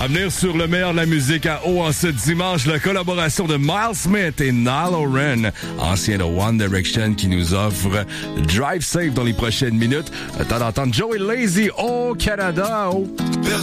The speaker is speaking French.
À venir sur le meilleur de la musique à eau en ce dimanche, la collaboration de Miles Smith et Niall Horan, ancien de One Direction, qui nous offre Drive Safe dans les prochaines minutes. Le temps d'entendre Joey Lazy au Canada.